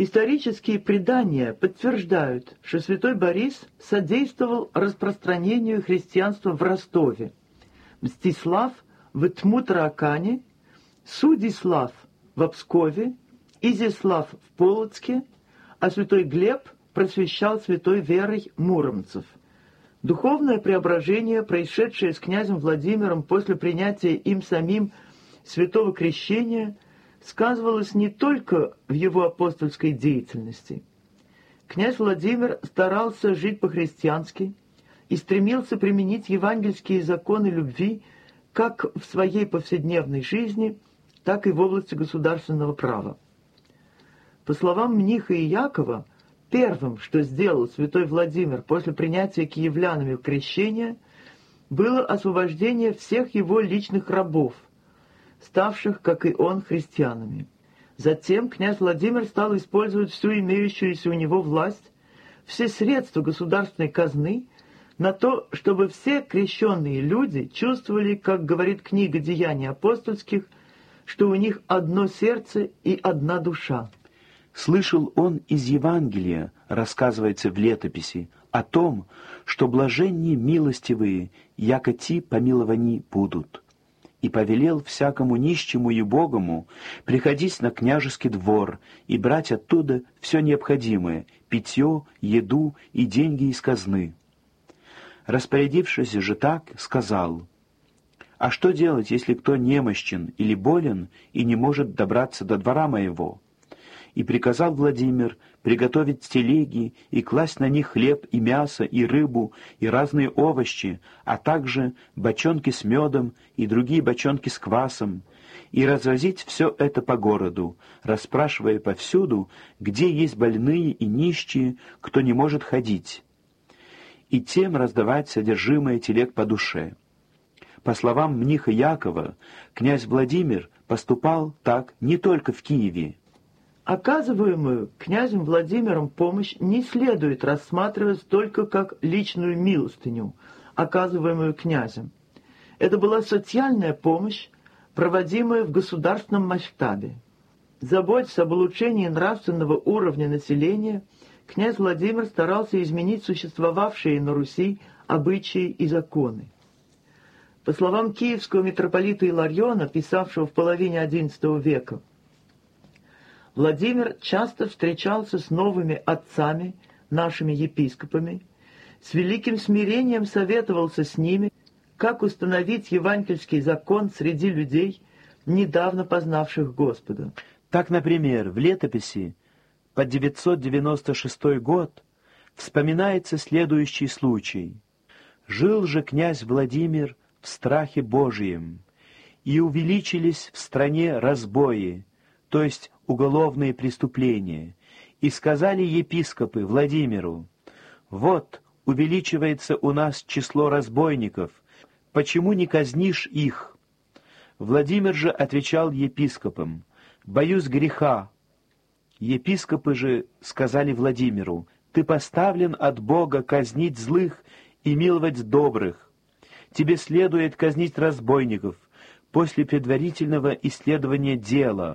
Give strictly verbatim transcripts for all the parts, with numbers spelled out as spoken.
Исторические предания подтверждают, что святой Борис содействовал распространению христианства в Ростове, Мстислав в Тмутаракане, Судислав в Пскове, Изяслав в Полоцке, а святой Глеб просвещал святой верой муромцев. Духовное преображение, происшедшее с князем Владимиром после принятия им самим святого крещения, сказывалось не только в его апостольской деятельности. Князь Владимир старался жить по-христиански и стремился применить евангельские законы любви как в своей повседневной жизни, так и в области государственного права. По словам Мниха и Якова, первым, что сделал святой Владимир после принятия киевлянами крещения, было освобождение всех его личных рабов, ставших, как и он, христианами. Затем князь Владимир стал использовать всю имеющуюся у него власть, все средства государственной казны на то, чтобы все крещенные люди чувствовали, как говорит книга «Деяний апостольских», что у них одно сердце и одна душа. Слышал он из Евангелия, рассказывается в летописи, о том, что блаженни милостивые, яко ти помиловани будут. И повелел всякому нищему и убогому приходить на княжеский двор и брать оттуда все необходимое, питье, еду и деньги из казны. Распорядившись же так, сказал: «А что делать, если кто немощен или болен и не может добраться до двора моего?» И приказал Владимир приготовить телеги и класть на них хлеб и мясо, и рыбу, и разные овощи, а также бочонки с медом и другие бочонки с квасом, и развозить все это по городу, расспрашивая повсюду, где есть больные и нищие, кто не может ходить, и тем раздавать содержимое телег по душе. По словам Мниха Якова, князь Владимир поступал так не только в Киеве. Оказываемую князем Владимиром помощь не следует рассматривать только как личную милостыню, оказываемую князем. Это была социальная помощь, проводимая в государственном масштабе. Заботясь об улучшении нравственного уровня населения, князь Владимир старался изменить существовавшие на Руси обычаи и законы. По словам киевского митрополита Илариона, писавшего в половине одиннадцатого века, Владимир часто встречался с новыми отцами, нашими епископами, с великим смирением советовался с ними, как установить евангельский закон среди людей, недавно познавших Господа. Так, например, в летописи под девятьсот девяносто шестой год вспоминается следующий случай. «Жил же князь Владимир в страхе Божием, и увеличились в стране разбои, то есть уголовные преступления, и сказали епископы Владимиру: «Вот, увеличивается у нас число разбойников, почему не казнишь их?» Владимир же отвечал епископам: «Боюсь греха». Епископы же сказали Владимиру: «Ты поставлен от Бога казнить злых и миловать добрых. Тебе следует казнить разбойников после предварительного исследования дела».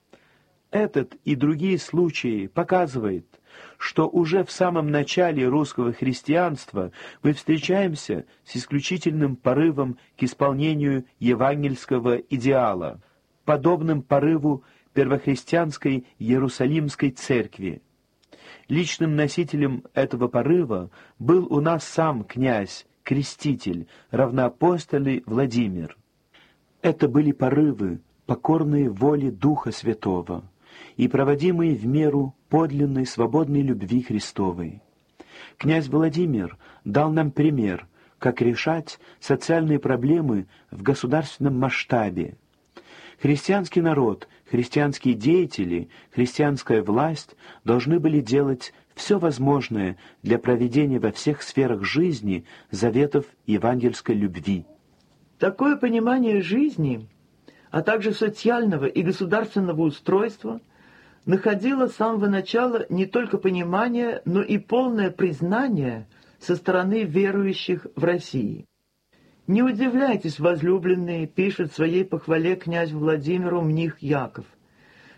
Этот и другие случаи показывают, что уже в самом начале русского христианства мы встречаемся с исключительным порывом к исполнению евангельского идеала, подобным порыву первохристианской Иерусалимской церкви. Личным носителем этого порыва был у нас сам князь, креститель, равноапостольный Владимир. Это были порывы, покорные воле Духа Святого и проводимые в меру подлинной свободной любви Христовой. Князь Владимир дал нам пример, как решать социальные проблемы в государственном масштабе. Христианский народ, христианские деятели, христианская власть должны были делать все возможное для проведения во всех сферах жизни заветов евангельской любви. Такое понимание жизни, а также социального и государственного устройства, находило с самого начала не только понимание, но и полное признание со стороны верующих в России. «Не удивляйтесь, возлюбленные», — пишет в своей похвале князь Владимиру Мних Яков,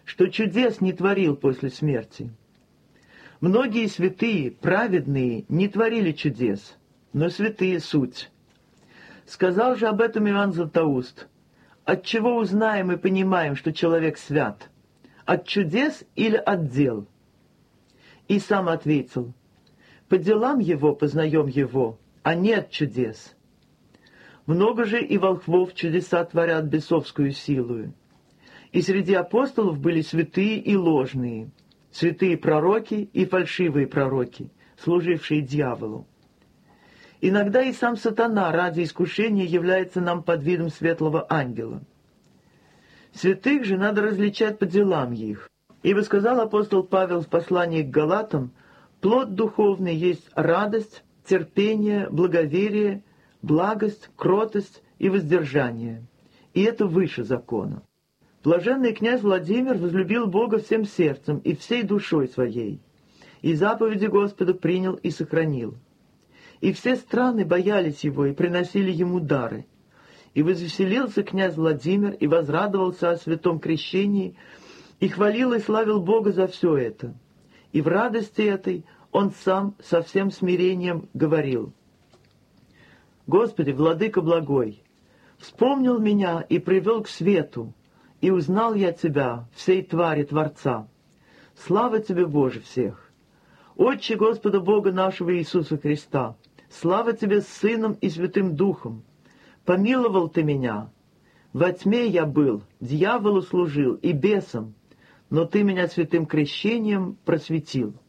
что чудес не творил после смерти. Многие святые, праведные, не творили чудес, но святые суть. Сказал же об этом Иоанн Златоуст: от чего узнаем и понимаем, что человек свят? От чудес или от дел? И сам ответил: по делам его познаем его, а не от чудес. Много же и волхвов чудеса творят бесовскую силою. И среди апостолов были святые и ложные, святые пророки и фальшивые пророки, служившие дьяволу. Иногда и сам сатана ради искушения является нам под видом светлого ангела. Святых же надо различать по делам их. Ибо сказал апостол Павел в послании к Галатам: плод духовный есть радость, терпение, благоверие, благость, кротость и воздержание. И это выше закона. Блаженный князь Владимир возлюбил Бога всем сердцем и всей душой своей, и заповеди Господа принял и сохранил. И все страны боялись его и приносили ему дары. И возвеселился князь Владимир и возрадовался о святом крещении, и хвалил и славил Бога за все это. И в радости этой он сам со всем смирением говорил: «Господи, Владыка благой, вспомнил меня и привел к свету, и узнал я Тебя, всей твари Творца. Слава Тебе, Боже, всех! Отче Господа Бога нашего Иисуса Христа, слава Тебе с Сыном и Святым Духом! Помиловал Ты меня. Во тьме я был, дьяволу служил и бесам, но Ты меня святым крещением просветил».